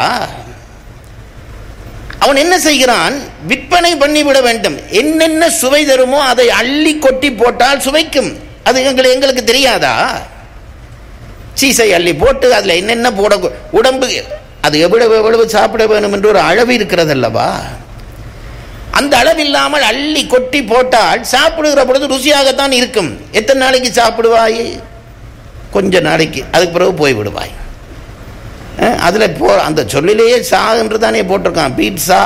அவன் என்ன செய்கிறான்? விற்பனை பண்ணிவிட வேண்டும். என்னென்ன சுவை தருமோ அதை அள்ளி கொட்டி போட்டால் சுவைக்கும். அது எங்களுக்கு தெரியாதா? சீசை அள்ளி போட்டு அதில் என்னென்ன போட உடம்பு அது எவ்வளவு சாப்பிட வேணும் என்று ஒரு அளவு இருக்கிறது அல்லவா? அந்த அளவில்லாமல் அள்ளி கொட்டி போட்டால் சாப்பிடுகிற பொழுது ருசியாகத்தான் இருக்கும். எத்தனை நாளைக்கு சாப்பிடுவாய்? கொஞ்ச நாளைக்கு, அதுக்கு பிறகு போய்விடுவாய். அதில் அந்த சொல்லிலேயே சா என்று தானே போட்டிருக்கான், பீட்சா.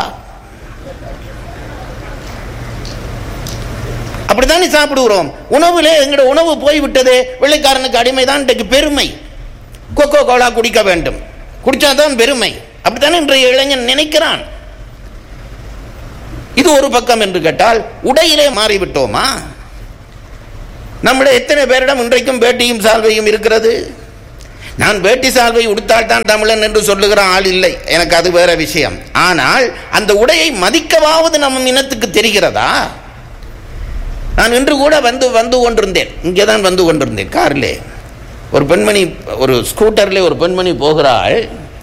அப்படித்தானே சாப்பிடுகிறோம். உணவுல எங்களோட உணவு போய்விட்டதே. வெள்ளைக்காரனுக்கு அடிமைதான் இன்றைக்கு பெருமை. கொக்கோ கோலா குடிக்க வேண்டும், குடிச்சாதான் பெருமை. அப்படித்தானே இன்றைய இளைஞன் நினைக்கிறான். இது ஒரு பக்கம் என்று கேட்டால், உடையிலே மாறிவிட்டோமா? நம்முடைய எத்தனை பேரிடம் இன்றைக்கும் வேட்டியும் சால்வையும் இருக்கிறது? நான் வேட்டி சால்வை உடுத்தால் தான் தமிழன் என்று சொல்லுகிற ஆள் இல்லை, எனக்கு அது வேற விஷயம். ஆனால் அந்த உடையை மதிக்கவாவது நம்ம இனத்துக்கு தெரிகிறதா? நான் இன்று கூட வந்து கொண்டிருந்தேன், இங்கே தான் வந்து கொண்டிருந்தேன் காரிலே. ஒரு பெண்மணி, ஒரு ஸ்கூட்டரில் ஒரு பெண்மணி போகிறாள்.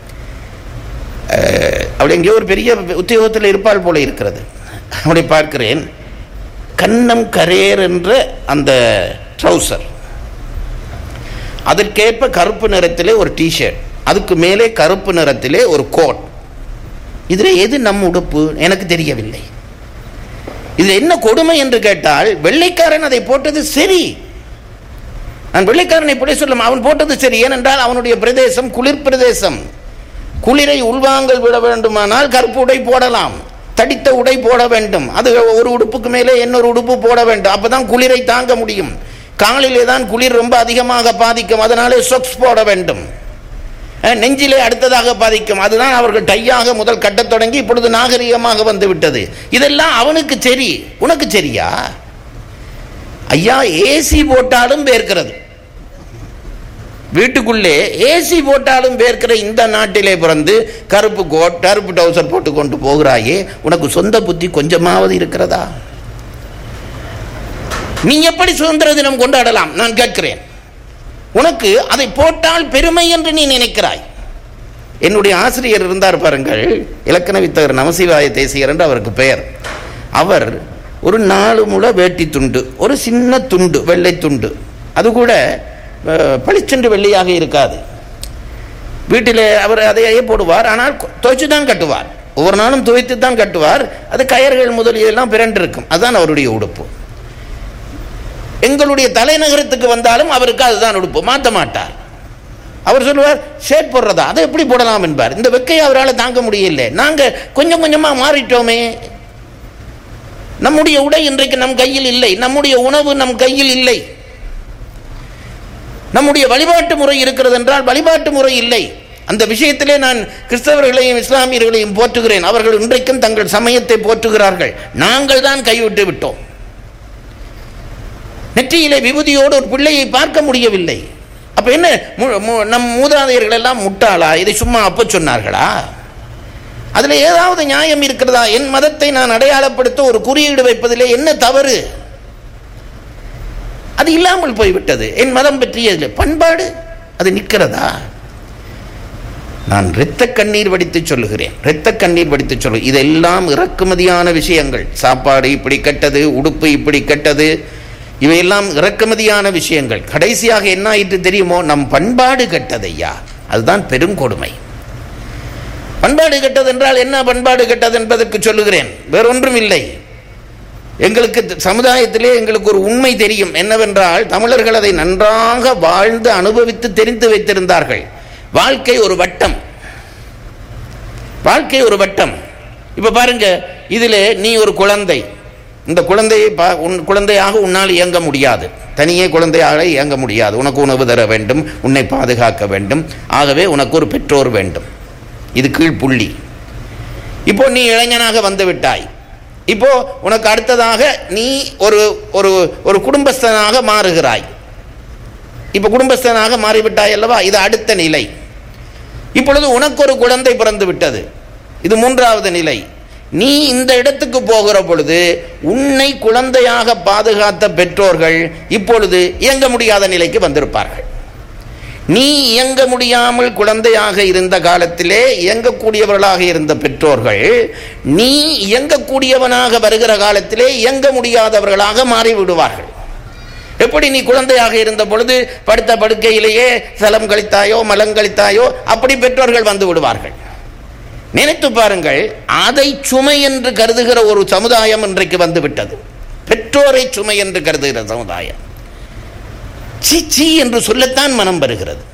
அப்படி எங்கேயோ ஒரு பெரிய உத்தியோகத்தில் இருப்பாள் போல இருக்கிறது. அப்படி பார்க்கிறேன், கன்னம் கரேர் என்ற அந்த ட்ரௌசர், அதற்கேற்ப கருப்பு நிறத்திலே ஒரு டிஷர்ட், அதுக்கு மேலே கருப்பு நிறத்திலே ஒரு கோட். இதில் எது நம் உடுப்பு எனக்கு தெரியவில்லை. இதில் என்ன கொடுமை என்று கேட்டால், வெள்ளைக்காரன் அதை போட்டது சரி. நான் வெள்ளைக்காரனை இப்படி சொல்லும், அவன் போட்டது சரி. ஏனென்றால் அவனுடைய பிரதேசம் குளிர் பிரதேசம். குளிரை உள்வாங்கல் விட வேண்டுமானால் கருப்பு உடை போடலாம், தடித்த உடை போட வேண்டும். அது ஒரு உடுப்புக்கு மேலே இன்னொரு உடுப்பு போட வேண்டும், அப்பதான் குளிரை தாங்க முடியும். காலிலே தான் குளிர் ரொம்ப அதிகமாக பாதிக்கும், அதனாலே சொக்ஸ் போட வேண்டும். நெஞ்சிலே அடுத்ததாக பாதிக்கும், அதுதான் அவர்கள் டையாக முதல் கட்டத் தொடங்கி இப்பொழுது நாகரிகமாக வந்து விட்டது. இதெல்லாம் அவனுக்கு சரி, உனக்கு சரியா? ஐயா, ஏசி போட்டாலும் வேர்க்கிறது, வீட்டுக்குள்ளே ஏசி போட்டாலும் வேர்க்கிற இந்த நாட்டிலே பிறந்து கருப்பு கோட் கருப்பு டவுசர் போட்டு கொண்டு போகிறாயே, உனக்கு சொந்த புத்தி கொஞ்சமாவது இருக்கிறதா? நீ எப்படி சுதந்திர தினம் கொண்டாடலாம் நான் கேட்கிறேன்? உனக்கு அதை போட்டால் பெருமை என்று நீ நினைக்கிறாய். என்னுடைய ஆசிரியர் இருந்தார் பாருங்கள், இலக்கண வித்தகர் நமசிவாய தேசியர் என்று அவருக்கு பெயர். அவர் ஒரு 4 முழ வேட்டி துண்டு, ஒரு சின்ன துண்டு, வெள்ளை துண்டு, அது கூட பளிச்சென்று வெள்ளையாக இருக்காது. வீட்டில் அவர் அதையே போடுவார், ஆனால் துவைச்சு தான் கட்டுவார், ஒவ்வொரு நாளும் துவைத்து தான் கட்டுவார். அது கயர்கள் முதலியெல்லாம் பிறண்டு இருக்கும், அதுதான் அவருடைய உடுப்பு. எங்களுடைய தலைநகரத்துக்கு வந்தாலும் அவருக்கு அதுதான் உடுப்பு, மாற்ற மாட்டார். அவர் சொல்லுவார், ஷேட் போடுறதா, அதை எப்படி போடலாம் என்பார். இந்த வெக்கையை அவரால் தாங்க முடியல. நாங்கள் கொஞ்சம் கொஞ்சமாக மாறிட்டோமே. நம்முடைய உடை இன்றைக்கு நம் கையில் இல்லை, நம்முடைய உணவு நம் கையில் இல்லை, நம்முடைய வழிபாட்டு முறை இருக்கிறது என்றால் வழிபாட்டு முறை இல்லை. அந்த விஷயத்திலே நான் கிறிஸ்தவர்களையும் இஸ்லாமியர்களையும் போற்றுகிறேன். அவர்கள் இன்றைக்கும் தங்கள் சமயத்தை போற்றுகிறார்கள். நாங்கள் தான் கைவிட்டு விட்டோம். நெற்றியிலே விபூதியோடு ஒரு பிள்ளையை பார்க்க முடியவில்லை. அப்ப என்ன, நம் மூதாதையர்கள் எல்லாம் முட்டாளா? இதை சும்மா அப்ப சொன்னார்களா? அதுல ஏதாவது நியாயம் இருக்கிறதா? என் மதத்தை நான் அடையாளப்படுத்த ஒரு குறியீடு வைப்பதிலே என்ன தவறு? அது இல்லாமல் போய்விட்டது. என் மதம் பற்றிய பண்பாடு அது நிற்கிறதா? நான் இரத்த கண்ணீர் வடித்து சொல்லுகிறேன், இரத்த கண்ணீர் வடித்து சொல்லுகிறேன். இதெல்லாம் இறக்குமதியான விஷயங்கள். சாப்பாடு இப்படி கெட்டது, உடுப்பு இப்படி கெட்டது, இவையெல்லாம் இறக்குமதியான விஷயங்கள். கடைசியாக என்ன ஆயிற்று தெரியுமோ? நம் பண்பாடு கெட்டதையா, அதுதான் பெரும் கொடுமை. பண்பாடு கெட்டது என்றால் என்ன? பண்பாடு கெட்டது என்பதற்கு சொல்லுகிறேன், வேறொன்றும் இல்லை. எங்களுக்கு சமுதாயத்திலே எங்களுக்கு ஒரு உண்மை தெரியும். என்னவென்றால், தமிழர்கள் அதை நன்றாக வாழ்ந்து அனுபவித்து தெரிந்து வைத்திருந்தார்கள். வாழ்க்கை ஒரு வட்டம், வாழ்க்கை ஒரு வட்டம். இப்ப பாருங்க, இதில் நீ ஒரு குழந்தை, இந்த குழந்தையை குழந்தையாக உன்னால் இயங்க முடியாது, தனியே குழந்தையாக இயங்க முடியாது. உனக்கு உணவு தர வேண்டும், உன்னை பாதுகாக்க வேண்டும், ஆகவே உனக்கு ஒரு பெற்றோர் வேண்டும். இது கீழ் புள்ளி. இப்போ நீ இளைஞனாக வந்து விட்டாய். இப்போ உனக்கு அடுத்ததாக நீ ஒரு ஒரு ஒரு குடும்பஸ்தனாக மாறுகிறாய். இப்போ குடும்பஸ்தனாக மாறிவிட்டாய் அல்லவா? இது அடுத்த நிலை. இப்பொழுது உனக்கு ஒரு குழந்தை பிறந்து விட்டது, இது 3வது நிலை. நீ இந்த இடத்துக்கு போகிற பொழுது உன்னை குழந்தையாக பாதுகாத்த பெற்றோர்கள் இப்பொழுது இயங்க முடியாத நிலைக்கு வந்திருப்பார்கள். நீ இயங்க முடியாமல் குழந்தையாக இருந்த காலத்திலே இயங்கக்கூடியவர்களாக இருந்த பெற்றோர்கள் நீ இயங்கக்கூடியவனாக வருகிற காலத்திலே இயங்க முடியாதவர்களாக மாறிவிடுவார்கள். எப்படி நீ குழந்தையாக இருந்த பொழுது படுத்த படுக்கையிலேயே சலம் கழித்தாயோ மலம் கழித்தாயோ, அப்படி பெற்றோர்கள் வந்து விடுவார்கள். நினைத்து பாருங்கள், அதை சுமை என்று கருதுகிற ஒரு சமுதாயம் இன்றைக்கு வந்துவிட்டது. பெற்றோரை சுமை என்று கருதுகிற சமுதாயம். சீ என்று சொல்லத்தான் மனம் வருகிறது.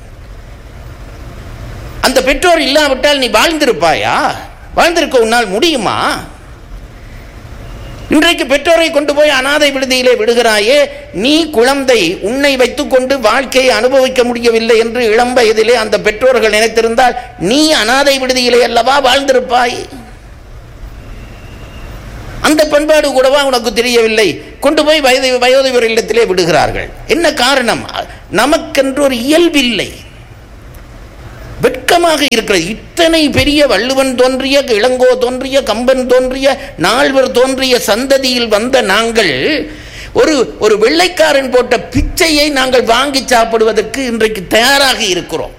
அந்த பெற்றோர் இல்லாவிட்டால் நீ வாழ்ந்திருப்பாயா? வாழ்ந்திருக்க உன்னால் முடியுமா? இன்றைக்கு பெற்றோரை கொண்டு போய் அனாதை விடுதியிலே விடுகிறாயே, நீ குழந்தை, உன்னை வைத்துக் கொண்டு வாழ்க்கையை அனுபவிக்க முடியவில்லை என்று இளம் வயதிலே அந்த பெற்றோர்கள் நினைத்திருந்தால் நீ அனாதை விடுதியிலே அல்லவா வாழ்ந்திருப்பாய்? அந்த பண்பாடு கூடவா உனக்கு தெரியவில்லை? கொண்டு போய் வயோதிபர் இல்லத்திலே விடுகிறார்கள். என்ன காரணம்? நமக்கென்று ஒரு இயல்பில்லை, வெட்கமாக இருக்கிறது. இத்தனை பெரிய வள்ளுவன் தோன்றிய, இளங்கோ தோன்றிய, கம்பன் தோன்றிய, நால்வர் தோன்றிய சந்ததியில் வந்த நாங்கள் ஒரு வெள்ளைக்காரன் போட்ட பிச்சையை நாங்கள் வாங்கி சாப்பிடுவதற்கு இன்றைக்கு தயாராக இருக்கிறோம்.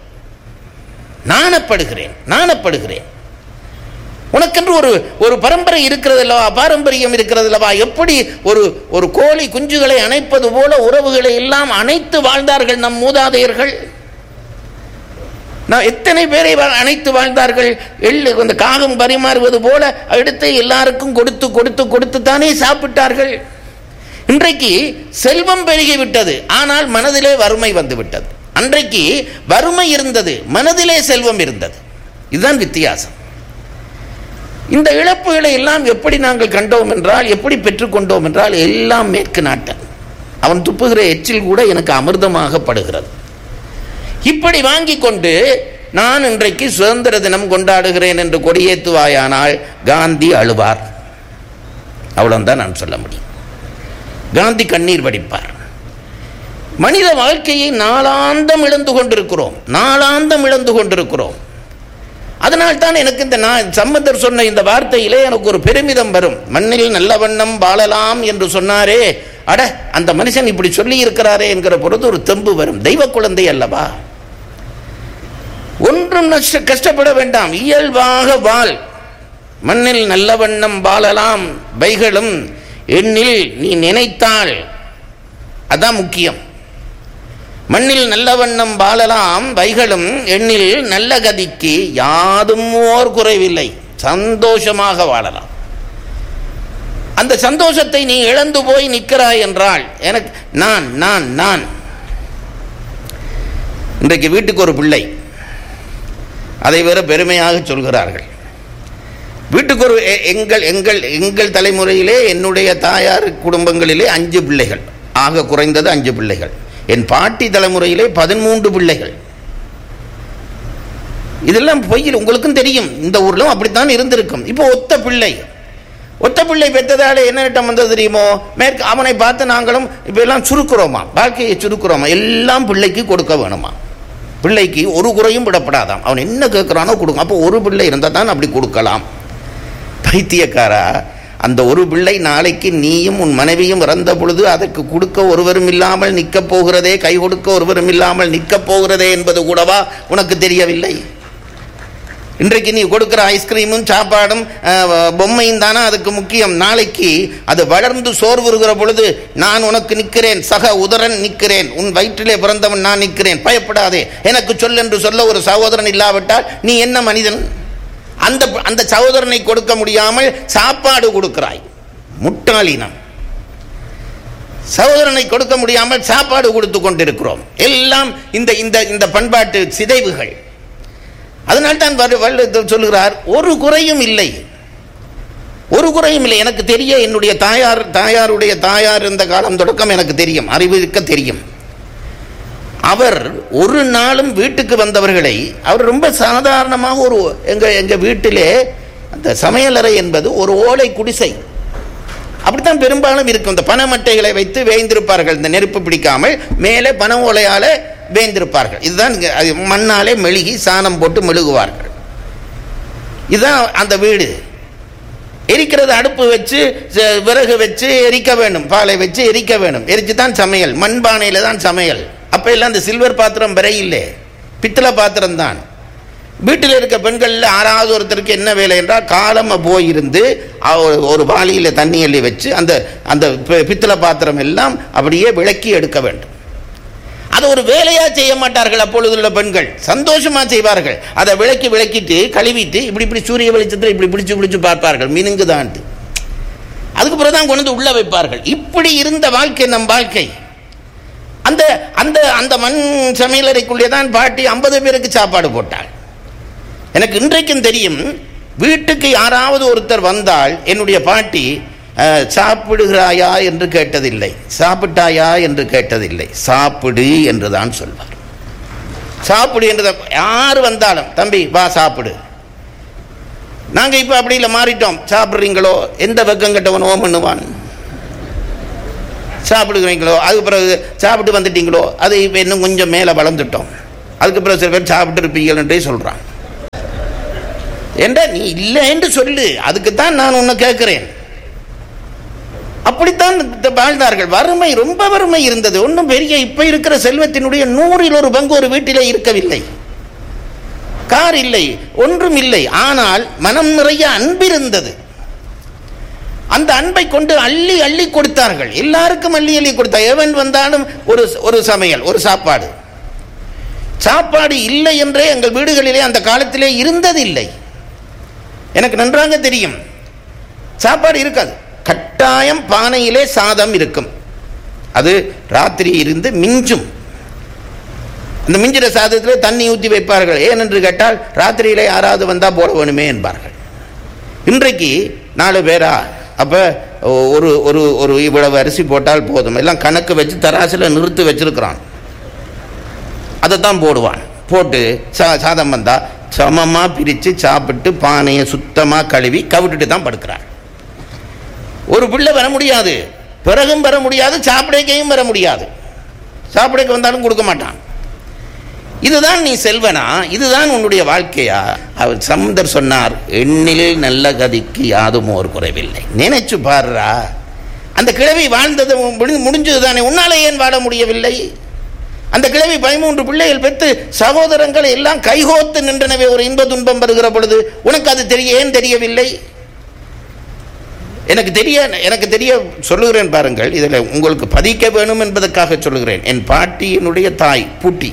நாணப்படுகிறேன். உனக்கென்று ஒரு பரம்பரை இருக்கிறது அல்லவா, பாரம்பரியம் இருக்கிறது அல்லவா? எப்படி ஒரு கோழி குஞ்சுகளை அணைப்பது போல உறவுகளை எல்லாம் அணைத்து வாழ்ந்தார்கள் நம் மூதாதையர்கள். எத்தனை பேரை அணைத்து வாழ்ந்தார்கள். அந்த காகம் பரிமாறுவது போல எடுத்து எல்லாருக்கும் கொடுத்து கொடுத்து கொடுத்து தானே சாப்பிட்டார்கள். இன்றைக்கு செல்வம் பெருகிவிட்டது, ஆனால் மனதிலே வறுமை வந்து விட்டது. அன்றைக்கு வறுமை இருந்தது, மனதிலே செல்வம் இருந்தது. இதுதான் வித்தியாசம். இந்த இழப்புகளை எல்லாம் எப்படி நாங்கள் கண்டோம் என்றால், எப்படி பெற்றுக்கொண்டோம் என்றால், எல்லாம் மேற்கு நாட்டன். அவன் துப்புகிற எச்சில் கூட எனக்கு அமிர்தமாக படுகிறது. இப்படி வாங்கி கொண்டு நான் இன்றைக்கு சுதந்திர தினம் கொண்டாடுகிறேன் என்று கொடியேற்றுவாயானால் காந்தி அழுவார். அவ்வளவுதான் நான் சொல்ல முடியும். காந்தி கண்ணீர் வடிப்பார். மனித வாழ்க்கையை நாளாந்தம் இழந்து கொண்டிருக்கிறோம். அதனால் தான் எனக்கு இந்த சம்பந்தர் சொன்ன இந்த வார்த்தையிலே எனக்கு ஒரு பெருமிதம் வரும். மண்ணில் நல்ல வண்ணம் வாழலாம் என்று சொன்னாரே, அட அந்த மனுஷன் இப்படி சொல்லி இருக்கிறாரே என்கிற பொழுது ஒரு தெம்பு வரும். தெய்வ குழந்தை அல்லவா, ஒன்றும் கஷ்டப்பட வேண்டாம், இயல்பாக வாழ். மண்ணில் நல்ல வண்ணம் வாழலாம் வைகளும் எண்ணில் நீ நினைத்தாள், அதான் முக்கியம். மண்ணில் நல்ல வண்ணம் வாழலாம் வைகளும் எண்ணில் நல்ல கதிக்கு யாதும் ஓர் குறைவில்லை. சந்தோஷமாக வாழலாம். அந்த சந்தோஷத்தை நீ இழந்து போய் நிற்கிறாய் என்றால் எனக்கு நான் இன்றைக்கு வீட்டுக்கு ஒரு பிள்ளை, அதை வேற பெருமையாக சொல்கிறார்கள். வீட்டுக்கு ஒரு எங்கள் தலைமுறையிலே, என்னுடைய தாயார் குடும்பங்களிலே 5 பிள்ளைகள், ஆக குறைந்தது 5 பிள்ளைகள். என் பாட்டி தலைமுறையிலே 13 பிள்ளைகள். இதெல்லாம் பொய்யில், உங்களுக்கும் தெரியும், இந்த ஊர்லும் அப்படித்தான் இருந்திருக்கும். இப்போ ஒத்த பிள்ளை பெற்றதால என்ன இட்டம் வந்தது தெரியுமோ, அவனை பார்த்து நாங்களும் இப்போ எல்லாம் சுருக்குறோமா, வாழ்க்கையை சுருக்குறோமா, எல்லாம் பிள்ளைக்கு கொடுக்க வேணுமா, பிள்ளைக்கு ஒரு குறையும் விடப்படாதாம், அவன் என்ன கேட்குறானோ கொடுக்கும். அப்போ ஒரு பிள்ளை இருந்தால் தான் அப்படி கொடுக்கலாம். பைத்தியக்காரா, அந்த ஒரு பிள்ளை நாளைக்கு நீயும் உன் மனைவியும் இறந்த பொழுது அதற்கு கொடுக்க ஒருவரும் இல்லாமல் நிற்கப் போகிறதே, கை கொடுக்க ஒருவரும் இல்லாமல் நிற்கப் போகிறதே என்பது கூடவா உனக்கு தெரியவில்லை? இன்றைக்கு நீ கொடுக்கிற ஐஸ்கிரீமும் சாப்பாடும் பொம்மையும் தானே அதுக்கு முக்கியம். நாளைக்கு அது வளர்ந்து சோர்வுறுகிற பொழுது நான் உனக்கு நிற்கிறேன், சக உதரன் நிற்கிறேன், உன் வயிற்றிலே பிறந்தவன் நான் நிற்கிறேன், பயப்படாதே, எனக்கு சொல் என்று சொல்ல ஒரு சகோதரன் இல்லாவிட்டால் நீ என்ன மனிதன்? அந்த சகோதரனை கொடுக்க முடியாமல் சாப்பாடு கொடுக்கிறாய், முட்டாளினம். சகோதரனை கொடுக்க முடியாமல் சாப்பாடு கொடுத்து கொண்டிருக்கிறோம். எல்லாம் இந்த பண்பாட்டு சிதைவுகள். அதனால்தான் வள்ளுவர் சொல்லுகிறார், ஒரு குறையும் இல்லை. எனக்கு தெரிய, என்னுடைய தாயாருடைய தாயார் இருந்த காலம் தொடக்கம் எனக்கு தெரியும், அறிவிக்க தெரியும். அவர் ஒரு நாளும் வீட்டுக்கு வந்தவர்களை அவர் ரொம்ப சாதாரணமாக எங்க வீட்டிலே அந்த சமையலறை என்பது ஒரு ஓலை குடிசை, அப்படித்தான் பெரும்பாலும் இருக்கும். இந்த பனைமட்டைகளை வைத்து வேய்ந்திருப்பார்கள், இந்த நெருப்பு பிடிக்காமல் மேலே பனை ஓலையால வேய்ந்திருப்பார்கள். இதுதான் மண்ணாலே மெழுகி சாணம் போட்டு மெழுகுவார்கள். இதுதான் அந்த வீடு. எரிக்கிறது அடுப்பு வச்சு, விறகு வச்சு எரிக்க வேண்டும், பாலை வச்சு எரிக்க வேண்டும், எரிச்சு தான் சமையல், மண்பானையில தான் சமையல். அப்ப எல்லாம் இந்த சில்வர் பாத்திரம் விரையில்லை, பித்தளை பாத்திரம் தான். வீட்டில் இருக்க பெண்கள் 6வது ஒருத்தருக்கு என்ன வேலை என்றால், காலமா போயிருந்து ஒரு வாளியில தண்ணி அள்ளி வச்சு அந்த பித்தளை பாத்திரம் எல்லாம் அப்படியே விளக்கி எடுக்க வேண்டும். அதை ஒரு வேலையா செய்ய மாட்டார்கள். அப்பொழுதுள்ள பெண்கள் சந்தோஷமா செய்வார்கள். அதை விளக்கிட்டு கழுவிட்டு இப்படி சூரிய வெளிச்சத்தில் இப்படி பிடிச்சு பார்ப்பார்கள், மினுங்குதான். அதுக்கு பிறகுதான் கொண்டு உள்ள வைப்பார்கள். இப்படி இருந்த வாழ்க்கை நம் வாழ்க்கை. அந்த மண் சமையலறைக்குள்ளே தான் பாட்டி 50 பேருக்கு சாப்பாடு போட்டாள். எனக்கு இன்றைக்கும் தெரியும், வீட்டுக்கு யாராவது ஒருத்தர் வந்தால் என்னுடைய பாட்டி சாப்பிடுகிறாயா என்று கேட்டதில்லை, சாப்பிட்டாயா என்று கேட்டதில்லை, சாப்பிடு என்றுதான் சொல்வார். சாப்பிடு என்று யார் வந்தாலும், தம்பி வா சாப்பிடு. நாங்க இப்ப அப்படி இல்லை, மாறிட்டோம். சாப்பிடுறீங்களோ, எந்த வெக்கம் கட்டவன் ஓம் பண்ணுவான். சாப்பிடுகிறீங்களோ, அதுக்கு பிறகு சாப்பிட்டு வந்துட்டீங்களோ, அது இப்போ இன்னும் கொஞ்சம் மேலே வளர்ந்துட்டோம், அதுக்கு பிறகு சில பேர் சாப்பிட்டு இருப்பீங்கன்றே சொல்கிறான். ஏண்டா நீ இல்லை என்று சொல்லு, அதுக்குத்தான் நான் உன்னை கேட்கிறேன். அப்படித்தான் வாழ்ந்தார்கள். வறுமை, ரொம்ப வறுமை இருந்தது. ஒன்றும் பெரிய இப்ப இருக்கிற செல்வத்தினுடைய 100 பங்கு ஒரு வீட்டிலே இருக்கவில்லை. கார் இல்லை, ஒன்றும் இல்லை. ஆனால் மனம் நிறைய அன்பு இருந்தது. அந்த அன்பை கொண்டு அள்ளி அள்ளி கொடுத்தார்கள். எல்லாருக்கும் அள்ளி அள்ளி கொடுத்தார். எவன் வந்தாலும் ஒரு சமையல், ஒரு சாப்பாடு. சாப்பாடு இல்லை என்றே எங்கள் வீடுகளிலே அந்த காலத்திலே இருந்ததில்லை. எனக்கு நன்றாக தெரியும். சாப்பாடு இருக்காது. கட்டாயம் பானையிலே சாதம் இருக்கும். அது ராத்திரி இருந்து மிஞ்சும். அந்த மிஞ்சிற சாதத்தில் தண்ணி ஊற்றி வைப்பார்கள். ஏனென்று கேட்டால் ராத்திரியிலே யாராவது வந்தால் போட வேணுமே என்பார்கள். இன்றைக்கு 4 பேரா, அப்போ ஒரு இவ்வளவு அரிசி போட்டால் போதும், எல்லாம் கணக்கு வச்சு தராசில் நிறுத்தி வச்சிருக்கிறான். அதைத்தான் போடுவான். போட்டு சாதம் வந்தால் சமமாக பிரித்து சாப்பிட்டு பானையை சுத்தமாக கழுவி கவிட்டுட்டு தான் படுக்கிறான். ஒரு பிள்ளை வர முடியாது, பிறகும் வர முடியாது, சாப்பிடைக்கையும் வர முடியாது. சாப்பிடைக்கு வந்தாலும் கொடுக்க மாட்டான். இதுதான் நீ செல்வனா? இதுதான் உன்னுடைய வாழ்க்கையா? அவர் சம்பந்தர் சொன்னார், எண்ணில் நல்ல கதிக்கு யாதும் ஒரு குறைவில்லை. நினைச்சு பாருடா, அந்த கிழவி வாழ்ந்தது முடிஞ்சது தானே, உன்னால ஏன் வாழ முடியவில்லை? அந்த கிழவி 13 பிள்ளைகள் பெற்று சகோதரங்கள் எல்லாம் கைகோத்து நின்றனவே ஒரு இன்ப துன்பம் வருகிற பொழுது. உனக்கு அது ஏன் தெரியவில்லை? எனக்கு தெரிய சொல்லுகிறேன் பாருங்கள். இதில் உங்களுக்கு பதிக்க வேணும் என்பதற்காக சொல்லுகிறேன். என் பாட்டியினுடைய தாய் பூட்டி,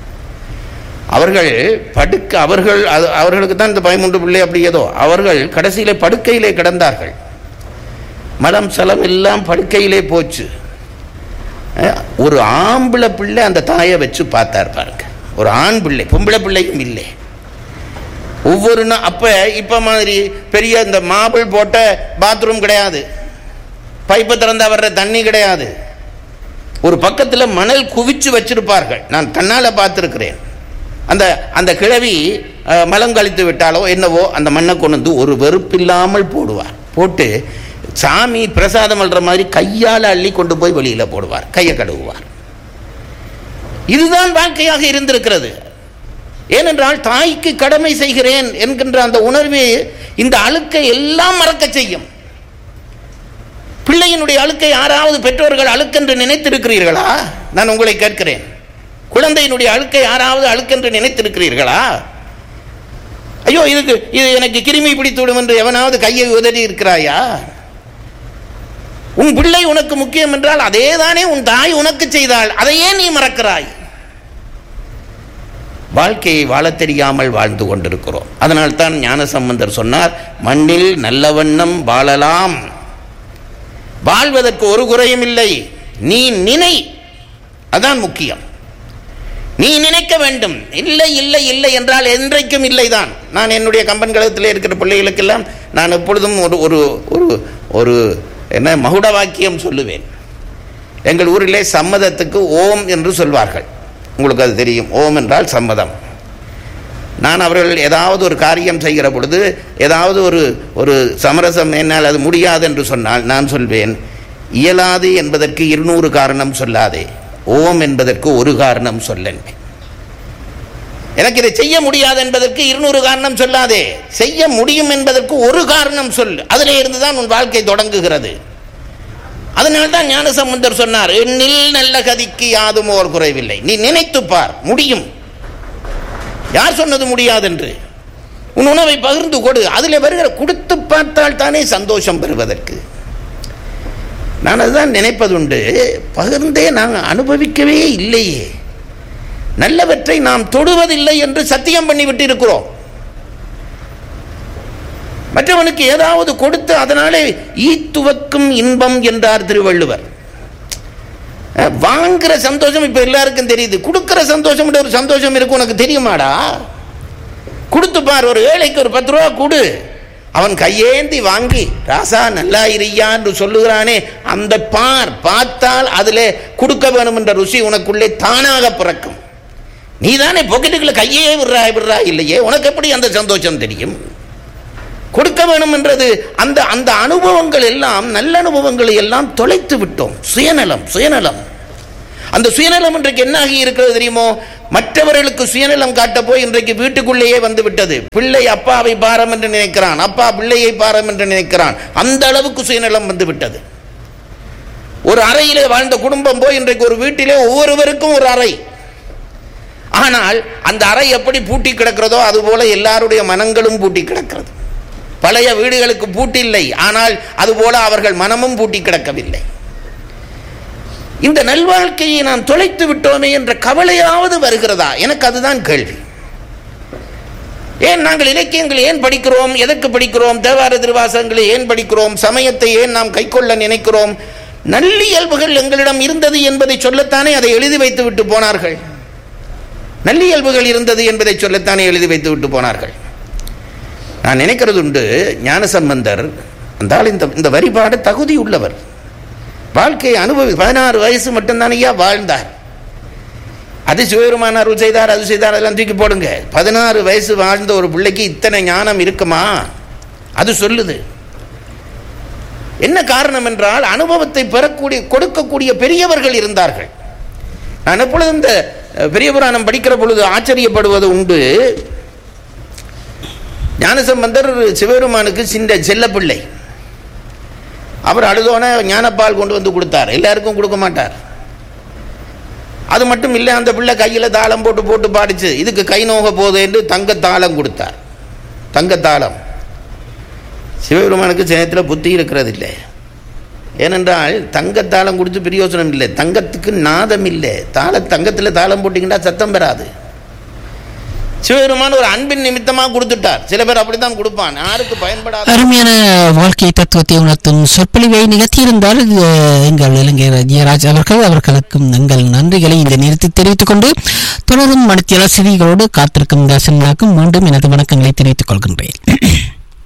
அவர்களுக்கு தான் இந்த 13 பிள்ளை அப்படி ஏதோ. அவர்கள் கடைசியிலே படுக்கையிலே கிடந்தார்கள். மலம் சலம் எல்லாம் படுக்கையிலே போச்சு. ஒரு ஆம்பளை பிள்ளை அந்த தாயை வச்சு பார்த்தார் பாருங்க. ஒரு ஆண் பிள்ளை, பொம்பளை பிள்ளையும் இல்லை. ஒவ்வொரு அப்ப இப்ப மாதிரி பெரிய இந்த மாபிள் போட்ட பாத்ரூம் கிடையாது, பைப்பை திறந்தா வர்ற தண்ணி கிடையாது. ஒரு பக்கத்தில் மணல் குவிச்சு வச்சிருப்பார்கள். நான் கண்ணால பார்த்திருக்கிறேன். அந்த கிழவி மலம் கழித்து விட்டாலோ என்னவோ அந்த மண்ணை கொண்டு வந்து ஒரு வெறுப்பில்லாமல் போடுவார். போட்டு சாமி பிரசாதம் அல்ற மாதிரி கையால் அள்ளி கொண்டு போய் வெளியில போடுவார், கையை கழுவுவார். இதுதான் வாழ்க்கையாக இருந்திருக்கிறது. ஏனென்றால் தாய்க்கு கடமை செய்கிறேன் என்கின்ற அந்த உணர்வு இந்த அழுக்கை எல்லாம் மறக்க செய்யும். பிள்ளையினுடைய அழுக்கை யாராவது பெற்றோர்கள் அழுக்கென்று நினைத்திருக்கிறீர்களா? நான் உங்களை கேட்கிறேன். குழந்தையினுடைய அழுக்கை யாராவது அழுக்கென்று நினைத்திருக்கிறீர்களா? ஐயோ இது எனக்கு கிருமி பிடித்துவிடும் என்று எவனாவது கையை உதறி இருக்கிறாயா? உன் பிள்ளை உனக்கு முக்கியம் என்றால் அதே தானே உன் தாய் உனக்கு செய்தாள், அதையே நீ மறக்கிறாய். வாழ்க்கையை வாழ தெரியாமல் வாழ்ந்து கொண்டிருக்கிறோம். அதனால் தான் ஞானசம்பந்தர் சொன்னார், மண்ணில் நல்ல வண்ணம் வாழலாம், வாழ்வதற்கு ஒரு குறையும் இல்லை. நீ நினை, அதான் முக்கியம். நீ நினைக்க வேண்டும். இல்லை இல்லை இல்லை என்றால் என்றைக்கும் இல்லைதான். நான் என்னுடைய கம்பன் கழகத்தில் இருக்கிற பிள்ளைகளுக்கெல்லாம் நான் எப்பொழுதும் ஒரு என்ன மகுட வாக்கியம் சொல்லுவேன். எங்கள் ஊரிலே சம்மதத்துக்கு ஓம் என்று சொல்வார்கள். உங்களுக்கு அது தெரியும். ஓம் என்றால் சம்மதம். நான் அவர்கள் ஏதாவது ஒரு காரியம் செய்கிற பொழுது ஏதாவது ஒரு சமரசம் என்னால் அது முடியாது என்று சொன்னால் நான் சொல்வேன், இயலாது என்பதற்கு 200 காரணம் சொல்லாதே, ஓம் என்பதற்கு ஒரு காரணம் சொல்லேன். எனக்கு இதை செய்ய முடியாது என்பதற்கு 200 காரணம் சொல்லாதே, செய்ய முடியும் என்பதற்கு ஒரு காரணம் சொல். அதிலே இருந்துதான் உன் வாழ்க்கை தொடங்குகிறது. அதனால்தான் ஞானசம்பந்தர் சொன்னார், எண்ணில் நல்ல கதிக்கு யாதும் ஓர் குறைவில்லை. நீ நினைத்துப்பார், முடியும். யார் சொன்னது முடியாது என்று? உன் உணவை பகிர்ந்து கொடு. அதில் வருகிற கொடுத்து பார்த்தால் தானே சந்தோஷம் பெறுவதற்கு. நான் அதுதான் நினைப்பதுண்டு. பகிர்ந்தே நாங்கள் அனுபவிக்கவே இல்லையே, நல்லவற்றை நாம் தொடுவதில்லை என்று சத்தியம் பண்ணிவிட்டு இருக்கிறோம். மற்றவனுக்கு ஏதாவது கொடுத்து அதனாலே ஈத்துவக்கும் இன்பம் என்றார் திருவள்ளுவர். வாங்குற சந்தோஷம் இப்ப எல்லாருக்கும் தெரியுது, கொடுக்கிற சந்தோஷம் ஒரு சந்தோஷம் இருக்கு. உனக்கு தெரியுமாடா? கொடுத்து பார். ஒரு ஏழைக்கு ஒரு 10 ரூபா கொடு, அவன் கையேந்தி வாங்கி ராசா நல்லா இரியா என்று சொல்லுகிறானே, அந்த பார்த்தால் அதிலே கொடுக்க வேணும் என்ற ருசி உனக்குள்ளே தானாக பிறக்கும். நீ தானே பொக்கெட்டுக்குள்ள கையே விடுறா இல்லையே, உனக்கு எப்படி அந்த சந்தோஷம் தெரியும்? கொடுக்க வேண்டும் என்றது அந்த அந்த அனுபவங்கள் எல்லாம் நல்ல அனுபவங்களை எல்லாம் தொலைத்து விட்டோம். சுயநலம் அந்த சுயநலம் இன்றைக்கு என்ன ஆகி இருக்கிறது தெரியுமோ? மற்றவர்களுக்கு சுயநலம் காட்ட போய் இன்றைக்கு வீட்டுக்குள்ளேயே வந்து விட்டது. பிள்ளை அப்பாவை பாரம் என்று நினைக்கிறான், அப்பா பிள்ளையை பாரம் என்று நினைக்கிறான். அந்த அளவுக்கு சுயநலம் வந்து விட்டது. ஒரு அறையிலே வாழ்ந்த குடும்பம் போய் இன்றைக்கு ஒரு வீட்டிலே ஒவ்வொருவருக்கும் ஒரு அறை. ஆனால் அந்த அறை எப்படி பூட்டி கிடக்கிறதோ அதுபோல எல்லாருடைய மனங்களும் பூட்டி கிடக்கிறது. பழைய வீடுகளுக்கு பூட்டி இல்லை, ஆனால் அதுபோல அவர்கள் மனமும் பூட்டி கிடக்கவில்லை. இந்த நல்வாழ்க்கையை நாம் தொலைத்து விட்டோமே என்ற கவலையாவது வருகிறதா? எனக்கு அதுதான் கேள்வி. ஏன் நாங்கள் இலக்கியங்களை ஏன் படிக்கிறோம்? எதற்கு படிக்கிறோம்? தேவார திருவாசகங்களை ஏன் படிக்கிறோம்? சமயத்தை ஏன் நாம் கைக்கொள்ள நினைக்கிறோம்? நல்லியல்புகள் எங்களிடம் இருந்தது என்பதை சொல்லத்தானே அதை எழுதி வைத்து விட்டு போனார்கள். நல்லியல்புகள் இருந்தது என்பதை சொல்லத்தானே எழுதி வைத்து விட்டு போனார்கள். நான் நினைக்கிறது உண்டு, ஞானசம்பந்தர் அந்த இந்த வரிபாடு தகுதி உள்ளவர். வாழ்க்கையை 16 வயசு மட்டும்தான் ஐயா வாழ்ந்தார். அது சிவபெருமான் அருள் செய்தார், அது செய்தார், அதெல்லாம் தூக்கி போடுங்க. 16 வயசு வாழ்ந்த ஒரு பிள்ளைக்கு இத்தனை ஞானம் இருக்குமா? அது சொல்லுது. என்ன காரணம் என்றால் அனுபவத்தை கொடுக்கக்கூடிய பெரியவர்கள் இருந்தார்கள். நான் எப்பொழுது இந்த பெரிய புராணம் படிக்கிற பொழுது ஆச்சரியப்படுவது உண்டு. ஞானசம்பந்தர் சிவபெருமானுக்கு செல்ல பிள்ளை. அவர் அழுதோன ஞானப்பால் கொண்டு வந்து கொடுத்தார். எல்லாருக்கும் கொடுக்க மாட்டார். அது மட்டும் இல்லை, அந்த பிள்ளை கையில் தாளம் போட்டு பாடிச்சு. இதுக்கு கை நோக போகுது என்று தங்கத்தாளம் கொடுத்தார். தங்கத்தாளம். சிவபெருமானுக்கு சேனத்தில் புத்தி இருக்கிறது இல்லை. ஏனென்றால் தங்கத்தாளம் கொடுத்து பிரயோஜனம் இல்லை. தங்கத்துக்கு நாதம் இல்லை. தங்கத்தில் தாளம் போட்டிங்கன்னா சத்தம் பெறாது. சிவபெருமான் ஒரு அன்பின் நிமித்தமாக கொடுத்துட்டார். சில பேர் அப்படித்தான் கொடுப்பான், யாருக்கு பயன்படாத. அருமையான வாழ்க்கை தத்துவத்தை உணர்த்தும் சொற்பொழிவை நிகழ்த்தியிருந்தால் எங்கள் இலங்கை ஜெயராஜ் அவர்களுக்கும் எங்கள் நன்றிகளை இந்த நேரத்தில் தெரிவித்துக் கொண்டு தொடரும் மணித்தியாளர் செய்திகளோடு காத்திருக்கும் தாசனாக்கும் மீண்டும் எனது வணக்கங்களை தெரிவித்துக் கொள்கின்றேன்.